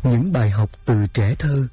Những bài học từ trẻ thơ.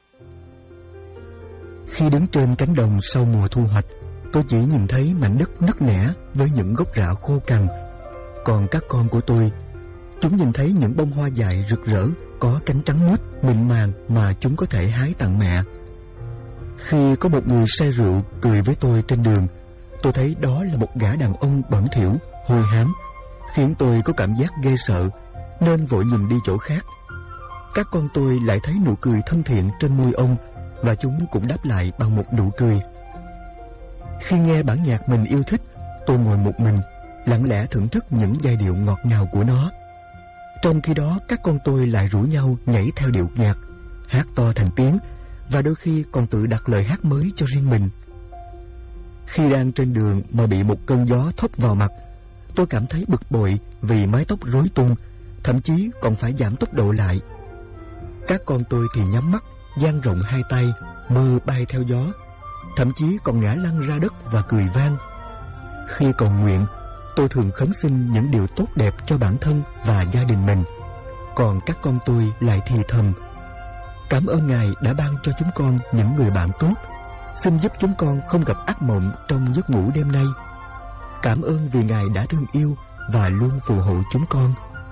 Khi đứng trên cánh đồng sau mùa thu hoạch, tôi chỉ nhìn thấy mảnh đất nứt nẻ với những gốc rạ khô cằn. Còn các con của tôi, chúng nhìn thấy những bông hoa dại rực rỡ, có cánh trắng muốt, mịn màng mà chúng có thể hái tặng mẹ. Khi có một người say rượu cười với tôi trên đường, tôi thấy đó là một gã đàn ông bẩn thỉu, hôi hám, khiến tôi có cảm giác ghê sợ, nên vội nhìn đi chỗ khác. Các con tôi lại thấy nụ cười thân thiện trên môi ông, và chúng cũng đáp lại bằng một nụ cười. Khi nghe bản nhạc mình yêu thích, tôi ngồi một mình, lặng lẽ thưởng thức những giai điệu ngọt ngào của nó. Trong khi đó, các con tôi lại rủ nhau nhảy theo điệu nhạc, hát to thành tiếng, và đôi khi còn tự đặt lời hát mới cho riêng mình. Khi đang trên đường mà bị một cơn gió thốc vào mặt, tôi cảm thấy bực bội vì mái tóc rối tung, thậm chí còn phải giảm tốc độ lại. Các con tôi thì nhắm mắt, dang rộng hai tay, mơ bay theo gió, thậm chí còn ngã lăn ra đất và cười vang. Khi cầu nguyện, tôi thường khấn xin những điều tốt đẹp cho bản thân và gia đình mình. Còn các con tôi lại thì thầm: cảm ơn Ngài đã ban cho chúng con những người bạn tốt. Xin giúp chúng con không gặp ác mộng trong giấc ngủ đêm nay. Cảm ơn vì Ngài đã thương yêu và luôn phù hộ chúng con.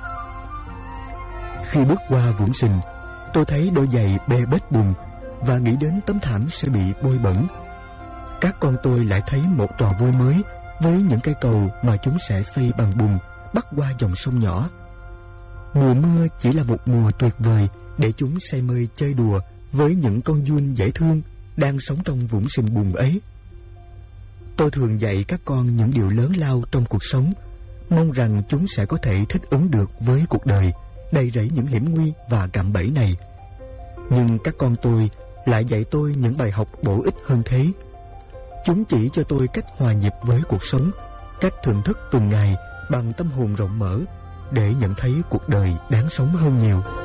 Khi bước qua vũng sình, tôi thấy đôi giày bê bết bùn và nghĩ đến tấm thảm sẽ bị bôi bẩn. Các con tôi lại thấy một trò vui mới với những cây cầu mà chúng sẽ xây bằng bùn bắc qua dòng sông nhỏ. Mùa mưa chỉ là một mùa tuyệt vời để chúng say mê chơi đùa với những con giun dễ thương đang sống trong vũng sình bùn ấy. Tôi thường dạy các con những điều lớn lao trong cuộc sống, mong rằng chúng sẽ có thể thích ứng được với cuộc đời đầy rẫy những hiểm nguy và cạm bẫy này. Nhưng các con tôi lại dạy tôi những bài học bổ ích hơn thế. Chúng chỉ cho tôi cách hòa nhịp với cuộc sống, cách thưởng thức từng ngày bằng tâm hồn rộng mở để nhận thấy cuộc đời đáng sống hơn nhiều.